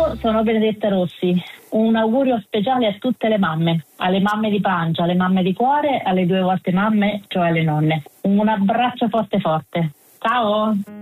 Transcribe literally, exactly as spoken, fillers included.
Io sono Benedetta Rossi. Un augurio speciale a tutte le mamme, alle mamme di pancia, alle mamme di cuore, alle due volte mamme, cioè alle nonne. Un abbraccio forte forte. Ciao!